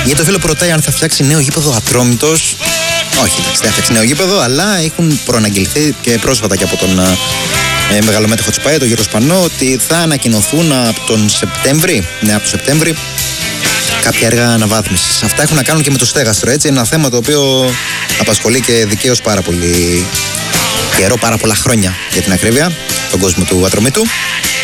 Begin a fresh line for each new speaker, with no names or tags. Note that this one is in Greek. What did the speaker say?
Για το φίλο που ρωτάει αν θα φτιάξει νέο γήπεδο Ατρόμητος. Όχι, εντάξει, δεν θα φτιάξει νέο γήπεδο, αλλά έχουν προαναγγελθεί και πρόσφατα και από τον μεγαλομέτωχο της ΠΑΕ, τον Γιώργο Σπανό, ότι θα ανακοινωθούν από τον Σεπτέμβρη. Ναι, από τον Σεπτέμβρη κάποια έργα αναβάθμισης. Αυτά έχουν να κάνουν και με το στέγαστρο, έτσι. Ένα θέμα το οποίο απασχολεί και δικαίως πάρα πολύ καιρό, πάρα πολλά χρόνια για την ακρίβεια, τον κόσμο του Ατρομήτου.